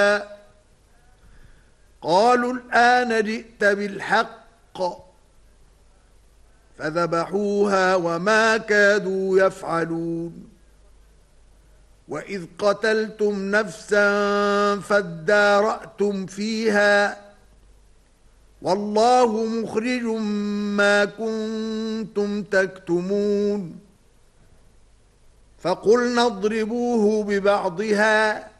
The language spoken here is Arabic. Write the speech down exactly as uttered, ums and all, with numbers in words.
قالوا الآن جئت بالحق فذبحوها وما كادوا يفعلون وإذ قتلتم نفسا فادارأتم فيها والله مخرج ما كنتم تكتمون فقلنا اضربوه ببعضها